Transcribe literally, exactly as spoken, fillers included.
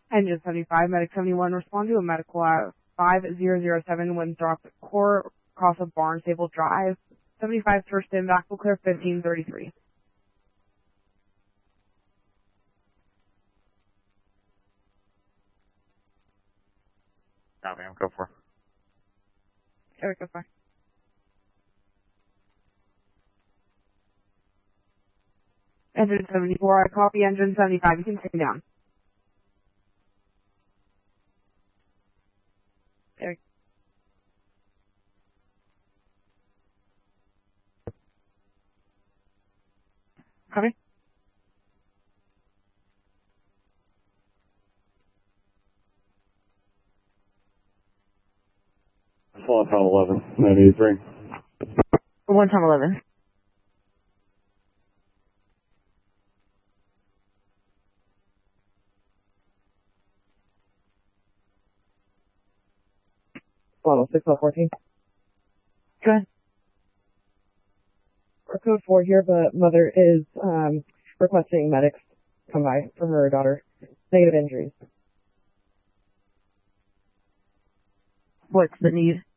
Engine seventy-five, Medic seventy-one, respond to a medical at five zero zero seven Winthrop Core, across of Barnstable Drive. seventy-five first in, back will clear fifteen thirty-three. No, ma'am, go for it. Eric, go for it. Engine seventy-four, I copy engine seventy-five, you can take down. Eric. Copy. One time eleven, nine eighty-three. One time eleven. Model six L fourteen. Go ahead. We're code four here, but mother is um, requesting medics come by for her daughter. Negative injuries. What's the need?